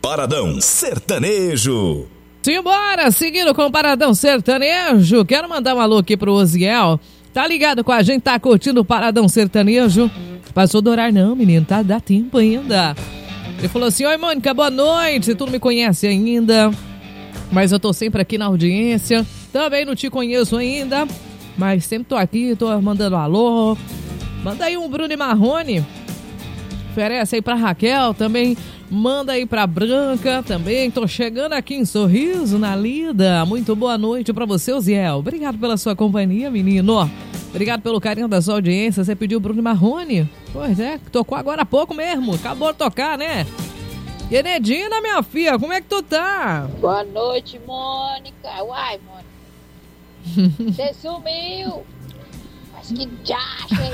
Paradão Sertanejo. Simbora, seguindo com o Paradão Sertanejo. Quero mandar um alô aqui pro Oziel. Tá ligado com a gente, tá curtindo o Paradão Sertanejo. Passou do horário não, menino, tá, dá tempo ainda. Ele falou assim: oi, Mônica, boa noite. Tu não me conhece ainda, mas eu tô sempre aqui na audiência. Também não te conheço ainda, mas sempre tô aqui, tô mandando alô. Manda aí um Bruno e Marrone. Oferece aí pra Raquel também. Manda aí pra Branca também. Tô chegando aqui em Sorriso, na Lida. Muito boa noite pra você, Oziel. Obrigado pela sua companhia, menino. Obrigado pelo carinho da sua audiência. Você pediu Bruno e Marrone? Pois é, tocou agora há pouco mesmo. Acabou de tocar, né? Enedina, minha filha, como é que tu tá? Boa noite, Mônica. Uai, Mônica. Você sumiu. Mas que diacho, hein?